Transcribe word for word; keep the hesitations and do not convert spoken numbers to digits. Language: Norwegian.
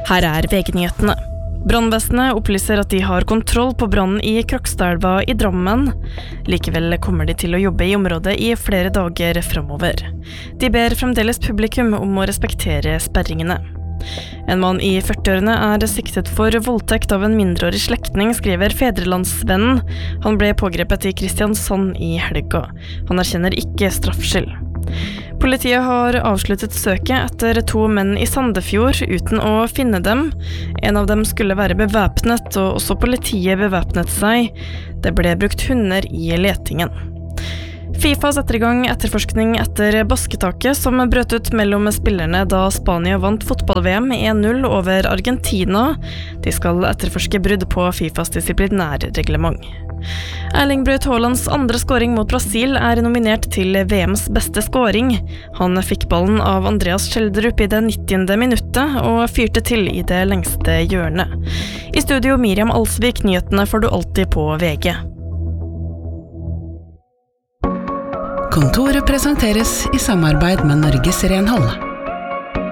Her er V G-nyhetene. Brannvesenet opplyser at de har kontroll på brannen i Krokstadelva i Drammen. Likevel kommer de til å jobbe i området i flere dager fremover. De ber fremdeles publikum om å respektere sperringene. En mann i førtiårene er siktet for voldtekt av en mindreårig slektning, skriver Fedrelandsvennen. Han ble pågrepet i Kristiansand i helga. Han erkjenner ikke straffskyld. Politiet har avsluttet søket etter to menn i Sandefjord uten å finne dem. En av dem skulle være bevæpnet, og også politiet bevæpnet seg. Det ble brukt hunder i letingen. FIFA setter i gang etterforskning etter basketaket som brøt ut mellom spillerne da Spania vant fotball-V M en null over Argentina. De skal etterforske brudd på FIFAs disiplinærreglement. Erling Braut Haalands andre scoring mot Brasil er nominert til V M's beste scoring. Han fikk ballen av Andreas Schjelderup i det nittiende minuttet og fyrte til i det lengste hjørnet. I studio Miriam Alsvik, nyhetene får du alltid på V G. Kontoret presenteres i samarbeid med Norges Renhold.